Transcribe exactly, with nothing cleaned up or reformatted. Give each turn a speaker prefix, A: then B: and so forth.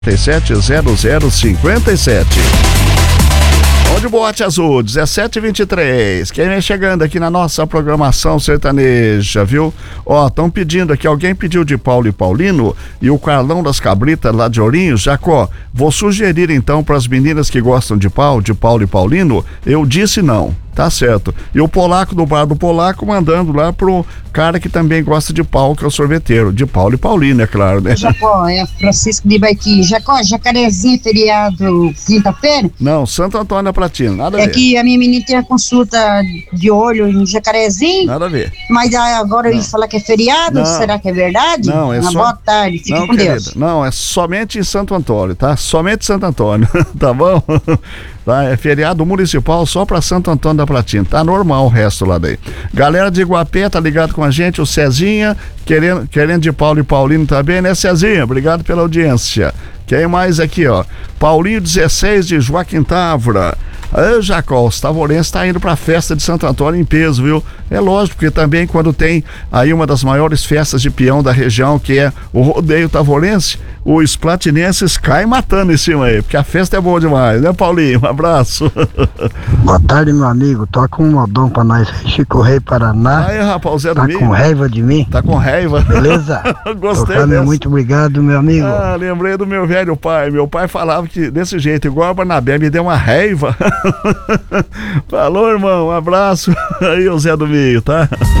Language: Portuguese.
A: sete zero zero cinco sete. Onde o Boate Azul, dezessete e vinte e três. Quem vem chegando aqui na nossa programação sertaneja, viu? Ó, estão pedindo aqui, alguém pediu de Paulo e Paulino e o Carlão das Cabritas lá de Ourinhos. Jacó, vou sugerir então para as meninas que gostam de pau, de Paulo e Paulino, eu disse não. Tá certo. E o Polaco do Bar do Polaco mandando lá pro cara que também gosta de pau, que é o sorveteiro, de Paulo e Paulino, é claro, né?
B: Jacó, é Francisco de Baiti. Jacó, Jacarezinho, feriado quinta-feira?
A: Não, Santo Antônio da Platina, nada a
B: É
A: ver.
B: que a minha menina tem a consulta de olho em Jacarezinho.
A: Nada a ver.
B: Mas agora
A: Não.
B: eles falam que é feriado,
A: Não.
B: será que é verdade?
A: Não, é
B: Uma
A: só...
B: boa tarde, fique
A: não,
B: com
A: querida,
B: Deus.
A: não, é somente em Santo Antônio, tá? Somente Santo Antônio, tá bom? Tá, é feriado municipal só pra Santo Antônio da Platina, tá normal o resto lá daí. Galera de Iguapé, tá ligado com a gente, o Cezinha, querendo, querendo de Paulo e Paulino também, né, Cezinha? Obrigado pela audiência. Quem mais aqui, ó? Paulinho dezesseis de Joaquim Távora. Ah, Jacó, os tavorenses está indo para a festa de Santo Antônio em peso, viu? É lógico, porque também quando tem aí uma das maiores festas de peão da região, que é o rodeio tavorense, os platinenses caem matando em cima aí, porque a festa é boa demais, né, Paulinho? Um abraço.
C: Boa tarde, meu amigo. Toca um modão pra nós, Chico Rei Paraná.
A: Aí, rapaz, Zé
C: Tá
A: Domingo.
C: com raiva de mim?
A: Tá com raiva.
C: Beleza?
A: Gostei
C: Tocando,
A: dessa.
C: muito obrigado, meu amigo.
A: Ah, lembrei do meu velho pai. Meu pai falava que desse jeito, igual a Barnabé, me deu uma raiva. Falou, irmão, um abraço. Aí, o Zé do Meio, tá?